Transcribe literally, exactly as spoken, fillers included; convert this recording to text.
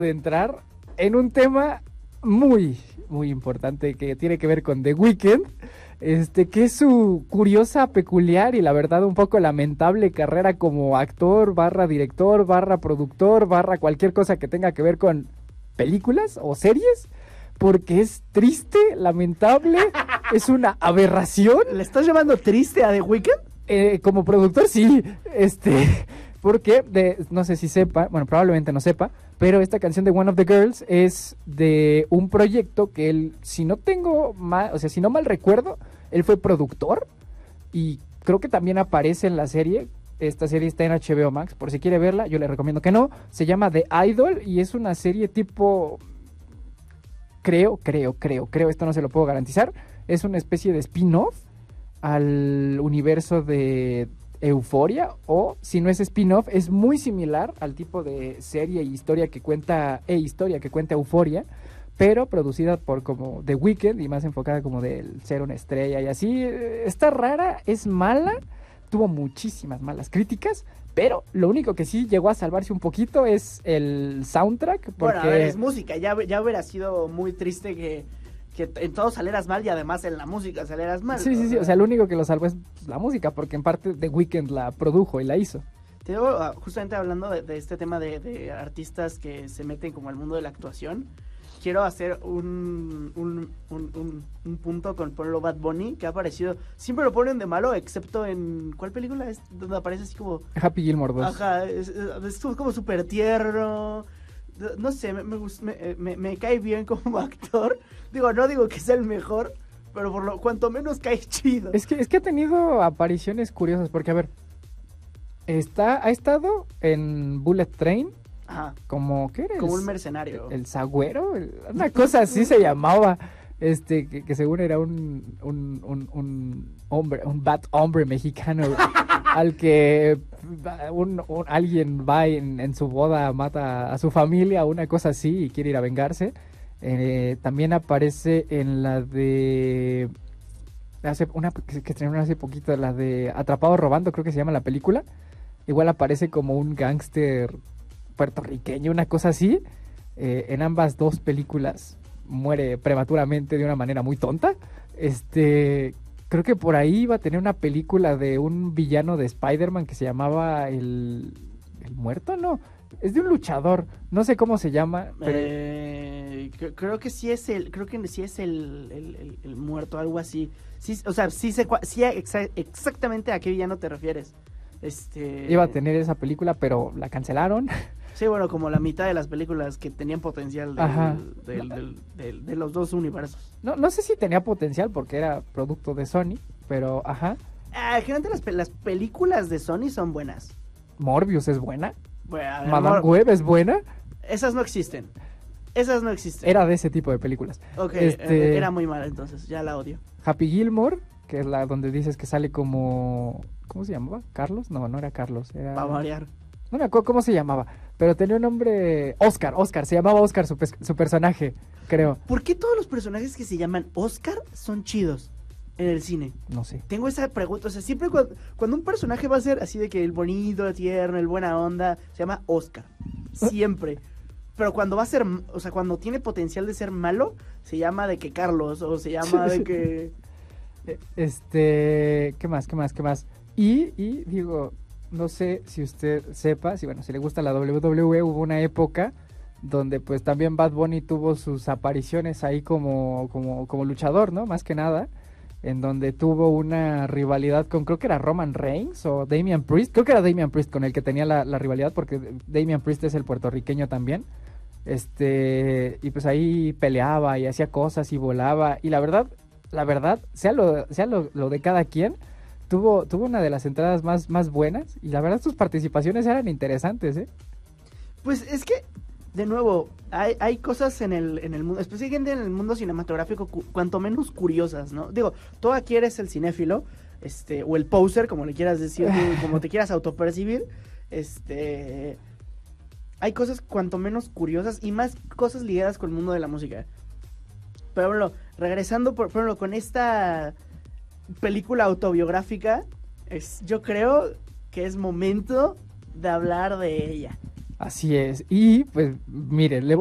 de entrar en un tema muy, muy importante que tiene que ver con The Weeknd, este, que es su curiosa, peculiar y la verdad un poco lamentable carrera como actor, barra director, barra productor, barra cualquier cosa que tenga que ver con películas o series, porque es triste, lamentable, es una aberración. ¿Le estás llamando triste a The Weeknd? Eh, como productor sí, este, porque de, no sé si sepa, bueno, probablemente no sepa, pero esta canción de One of the Girls es de un proyecto que él, si no tengo mal, o sea, si no mal recuerdo, él fue productor y creo que también aparece en la serie. Esta serie está en H B O Max, por si quiere verla, yo le recomiendo que no. Se llama The Idol y es una serie tipo, creo, creo, creo, creo, esto no se lo puedo garantizar, es una especie de spin-off al universo de Euphoria, o si no es spin-off, es muy similar al tipo de serie e historia que cuenta, e historia que cuenta Euphoria, pero producida por como The Weeknd y más enfocada como del ser una estrella y así. Está rara, es mala, tuvo muchísimas malas críticas, pero lo único que sí llegó a salvarse un poquito es el soundtrack. Porque... Bueno, a ver, es música, ya, ya hubiera sido muy triste que, que en todo salieras mal y además en la música salieras mal. Sí, sí, sí, o sea, lo único que lo salvó es la música, porque en parte The Weeknd la produjo y la hizo. Te digo, justamente hablando de, de este tema de, de artistas que se meten como al mundo de la actuación, quiero hacer un, un, un, un, un punto con Pablo Bad Bunny, que ha aparecido, siempre lo ponen de malo, excepto en, ¿cuál película es? Donde aparece así como... Happy Gilmore dos. Ajá, es, es como súper tierno, no sé, me, me, me, me, me cae bien como actor, digo, no digo que sea el mejor, pero por lo cuanto menos cae chido. Es que, es que ha tenido apariciones curiosas, porque a ver, está, ha estado en Bullet Train, Ajá. Como, ¿qué era? Como el, un mercenario. El sagüero, el, una cosa así se llamaba, este, que, que según era un, un, un, un hombre, un bad hombre mexicano, al que un, un, alguien va en, en su boda, mata a su familia, una cosa así, y quiere ir a vengarse. Eh, también aparece en la de... hace una que, que estrenaron hace poquito, la de Atrapado Robando, creo que se llama la película. Igual aparece como un gángster puertorriqueño, una cosa así. Eh, en ambas dos películas muere prematuramente de una manera muy tonta. Este, creo que por ahí iba a tener una película de un villano de Spider-Man que se llamaba el, el muerto, ¿no? Es de un luchador, no sé cómo se llama. Pero... Eh, creo que sí es el, creo que sí es el, el, el, el muerto, algo así. Sí, o sea, sí sé sí exa exactamente a qué villano te refieres. Este... Iba a tener esa película, pero la cancelaron. Sí, bueno, como la mitad de las películas que tenían potencial del, del, del, del, de los dos universos. No, no sé si tenía potencial porque era producto de Sony, pero ajá. Ah, generalmente las, las películas de Sony son buenas. Morbius es buena. Bueno, a ver, Madame Mor Web es buena. Esas no existen. Esas no existen. Era de ese tipo de películas. Ok, este... era muy mala entonces, ya la odio. Happy Gilmore, que es la donde dices que sale como... ¿Cómo se llamaba? ¿Carlos? No, no era Carlos. Era... Para variar. No me acuerdo cómo se llamaba, pero tenía un nombre... Oscar, Oscar, se llamaba Oscar su, su personaje, creo. ¿Por qué todos los personajes que se llaman Oscar son chidos en el cine? No sé. Tengo esa pregunta, o sea, siempre cuando, cuando un personaje va a ser así de que el bonito, el tierno, el buena onda, se llama Oscar. Siempre. Pero cuando va a ser, o sea, cuando tiene potencial de ser malo, se llama de que Carlos, o se llama de que... Este... ¿Qué más? ¿Qué más? ¿Qué más? Y, y digo... No sé si usted sepa, si bueno, si le gusta la doble u doble u E, hubo una época donde pues también Bad Bunny tuvo sus apariciones ahí como, como, como luchador, ¿no? Más que nada, en donde tuvo una rivalidad con, creo que era Roman Reigns o Damian Priest, creo que era Damian Priest con el que tenía la, la rivalidad, porque Damian Priest es el puertorriqueño también, este, y pues ahí peleaba y hacía cosas y volaba, y la verdad, la verdad, sea lo, sea lo, lo de cada quien, Tuvo, tuvo una de las entradas más, más buenas y la verdad sus participaciones eran interesantes, ¿eh? Pues es que, de nuevo, hay, hay cosas en el, en el mundo, especialmente en el mundo cinematográfico, cu cuanto menos curiosas, ¿no? Digo, tú aquí eres el cinéfilo, este, o el poser, como le quieras decir, como te quieras autopercibir, este... Hay cosas cuanto menos curiosas y más cosas ligadas con el mundo de la música. Pero bueno, regresando, por, por ejemplo, con esta... película autobiográfica, es, yo creo que es momento de hablar de ella. Así es. Y pues mire, le